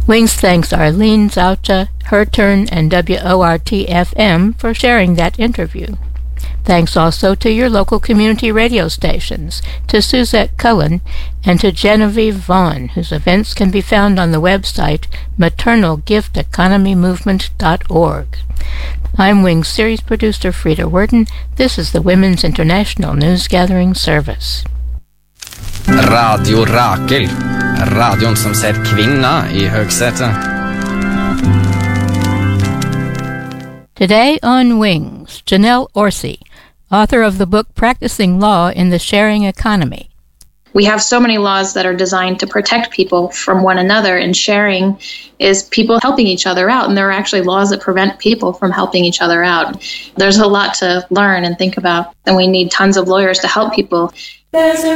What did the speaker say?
Wings thanks Arlene Zaucha, Her Turn, and WORT-FM for sharing that interview. Thanks also to your local community radio stations, to Suzette Cullen, and to Genevieve Vaughn, whose events can be found on the website maternalgifteconomymovement.org. I'm Wings series producer Frida Worden. This is the Women's International News Gathering Service. Radio Rakel, radion som ser kvinna I högsätet. Today on Wings, Janelle Orsi, author of the book Practicing Law in the Sharing Economy. We have so many laws that are designed to protect people from one another, and sharing is people helping each other out, and there are actually laws that prevent people from helping each other out. There's a lot to learn and think about, and we need tons of lawyers to help people. There's a